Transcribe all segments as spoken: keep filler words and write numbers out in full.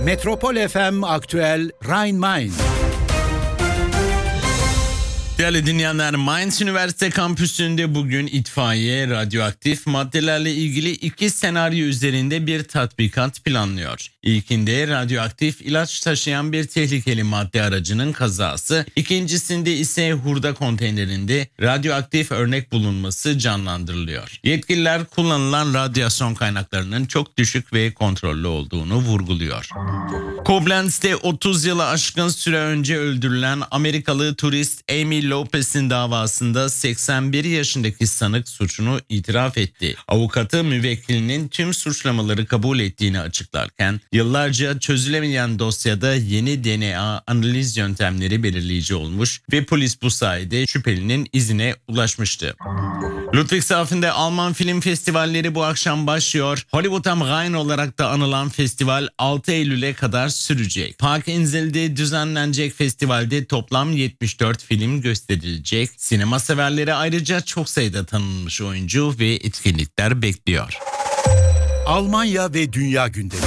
Metropol F M Aktüel Rhein-Main. Değerli dinleyenler, Mainz Üniversite Kampüsü'nde bugün itfaiye radyoaktif maddelerle ilgili iki senaryo üzerinde bir tatbikat planlıyor. İlkinde radyoaktif ilaç taşıyan bir tehlikeli madde aracının kazası, ikincisinde ise hurda konteynerinde radyoaktif örnek bulunması canlandırılıyor. Yetkililer kullanılan radyasyon kaynaklarının çok düşük ve kontrollü olduğunu vurguluyor. Koblenz'te otuz yılı aşkın süre önce öldürülen Amerikalı turist Amy Lopez'in davasında seksen bir yaşındaki sanık suçunu itiraf etti. Avukatı müvekkilinin tüm suçlamaları kabul ettiğini açıklarken yıllarca çözülemeyen dosyada yeni D N A analiz yöntemleri belirleyici olmuş ve polis bu sayede şüphelinin izine ulaşmıştı. Ludwigshafen'de Alman film festivalleri bu akşam başlıyor. Hollywood am Rhein olarak da anılan festival altı Eylül'e kadar sürecek. Parkinsel'de düzenlenecek festivalde toplam yetmiş dört film gösterilecek. Sinema severleri ayrıca çok sayıda tanınmış oyuncu ve etkinlikler bekliyor. Almanya ve dünya gündemi.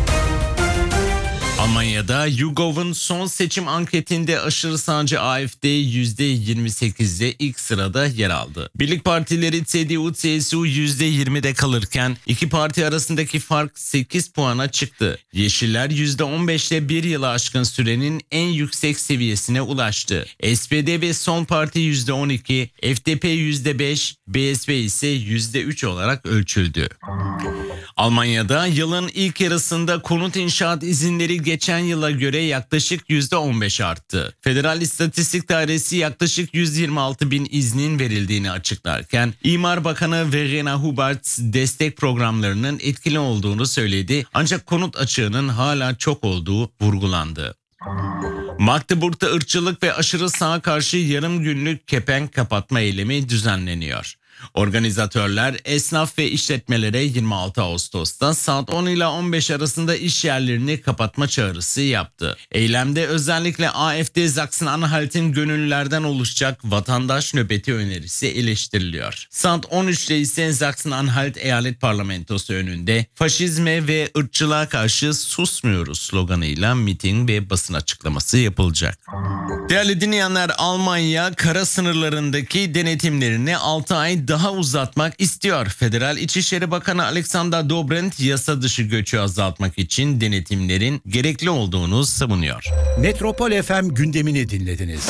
Almanya'da YouGov'un son seçim anketinde aşırı sağcı A F D yüzde yirmi sekizde ilk sırada yer aldı. Birlik partileri C D U C S U yüzde yirmide kalırken iki parti arasındaki fark sekiz puana çıktı. Yeşiller yüzde on beşle bir yılı aşkın sürenin en yüksek seviyesine ulaştı. S P D ve Sol Parti yüzde on iki, F D P yüzde beş, B S P ise yüzde üç olarak ölçüldü. Almanya'da yılın ilk yarısında konut inşaat izinleri geçen yıla göre yaklaşık yüzde on beş arttı. Federal İstatistik Dairesi yaklaşık yüz yirmi altı bin iznin verildiğini açıklarken İmar Bakanı Verena Huberts destek programlarının etkili olduğunu söyledi, ancak konut açığının hala çok olduğu vurgulandı. Magdeburg'da ırkçılık ve aşırı sağa karşı yarım günlük kepenk kapatma eylemi düzenleniyor. Organizatörler esnaf ve işletmelere yirmi altı Ağustos'ta saat on ile on beş arasında iş yerlerini kapatma çağrısı yaptı. Eylemde özellikle A F D Sachsen-Anhalt'in gönüllülerden oluşacak vatandaş nöbeti önerisi eleştiriliyor. Saat on üçte ise Sachsen-Anhalt Eyalet Parlamentosu önünde faşizme ve ırkçılığa karşı susmuyoruz sloganıyla miting ve basın açıklaması yapılacak. Değerli dinleyenler, Almanya kara sınırlarındaki denetimlerini altı ay daha uzatmak istiyor. Federal İçişleri Bakanı Alexander Dobrindt yasa dışı göçü azaltmak için denetimlerin gerekli olduğunu savunuyor. Metropol F M gündemini dinlediniz.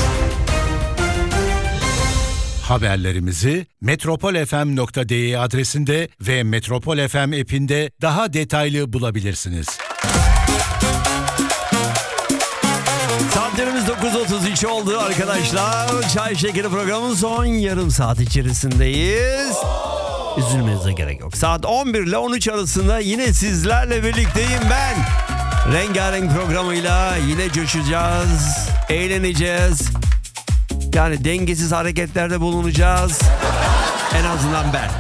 Haberlerimizi metropol f m nokta d e adresinde ve Metropol F M app'inde daha detaylı bulabilirsiniz. Saatlerimiz dokuz otuz üç oldu arkadaşlar. Çay Şekeri programının son yarım saat içerisindeyiz. Üzülmenize gerek yok. Saat on bir ile on üç arasında yine sizlerle birlikteyim ben. Rengarenk programıyla yine coşacağız, eğleneceğiz. Yani dengesiz hareketlerde bulunacağız. En azından ben.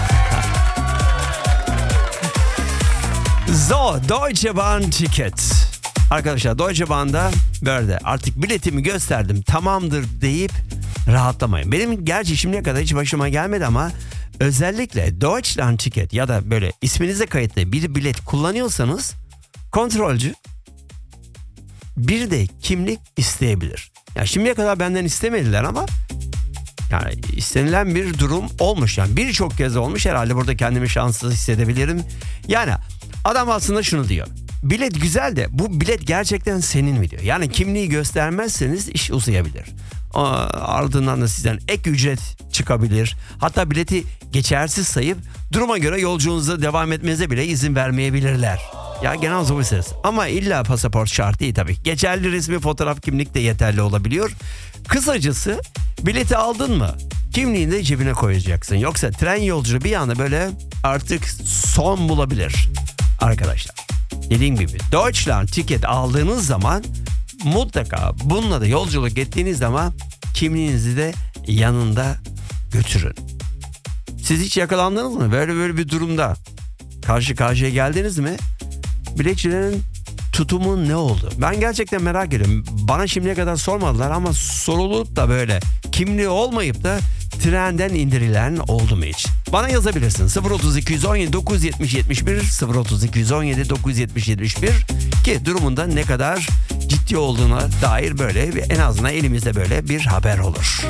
So, Deutsche Bahn Ticket. Arkadaşlar Deutsche Bahn'da böyle artık biletimi gösterdim tamamdır deyip rahatlamayın. Benim gerçi şimdiye kadar hiç başıma gelmedi ama özellikle Deutschland Ticket ya da böyle isminize kayıtlı bir bilet kullanıyorsanız kontrolcü bir de kimlik isteyebilir. Ya şimdiye kadar benden istemediler ama yani istenilen bir durum olmuş. Yani birçok kez olmuş, herhalde burada kendimi şanslı hissedebilirim. Yani adam aslında şunu diyor. Bilet güzel de bu bilet gerçekten senin mi diyor. Yani kimliği göstermezseniz iş uzayabilir. Ardından da sizden ek ücret çıkabilir. Hatta bileti geçersiz sayıp duruma göre yolculuğunuza devam etmenize bile izin vermeyebilirler. Ya genel zor ses. Ama illa pasaport şart değil tabii. Geçerli resmi fotoğraf, kimlik de yeterli olabiliyor. Kısacası bileti aldın mı kimliğini de cebine koyacaksın. Yoksa tren yolculuğu bir anda böyle artık son bulabilir arkadaşlar. Dediğim gibi Deutschland Ticket aldığınız zaman mutlaka bununla da yolculuk ettiğiniz zaman kimliğinizi de yanında götürün. Siz hiç yakalandınız mı? Böyle böyle bir durumda karşı karşıya geldiniz mi? Biletçilerin tutumu ne oldu? Ben gerçekten merak ediyorum. Bana şimdiye kadar sormadılar ama sorulup da böyle kimliği olmayıp da trenden indirilen oldu mu hiç? Bana yazabilirsin. sıfır otuz iki yüz on yedi dokuz yüz yetmiş yetmiş bir sıfır otuz iki yüz on yedi dokuz yüz yetmiş yetmiş bir ki durumunda ne kadar ciddi olduğuna dair böyle bir, en azından elimizde böyle bir haber olur.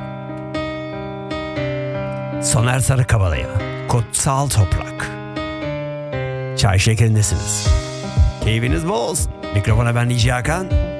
Soner Sarıkabalı'ya Kutsal Toprak. Çay şekerindesiniz. Keyfiniz bol olsun. Mikrofona ben Nici Hakan.